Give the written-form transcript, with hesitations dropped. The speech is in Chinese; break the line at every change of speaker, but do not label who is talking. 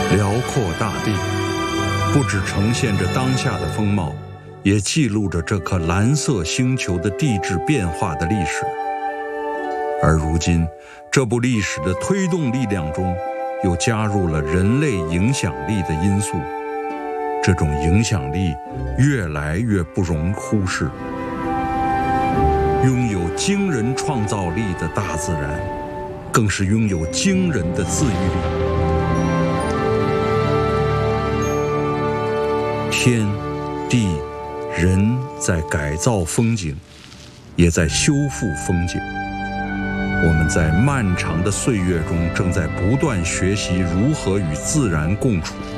辽阔大地不只呈现着当下的风貌，也记录着这颗蓝色星球的地质变化的历史。而如今，这部历史的推动力量中又加入了人类影响力的因素，这种影响力越来越不容忽视。拥有惊人创造力的大自然，更是拥有惊人的自愈力。天、地、人在改造风景，也在修复风景。我们在漫长的岁月中，正在不断学习如何与自然共处。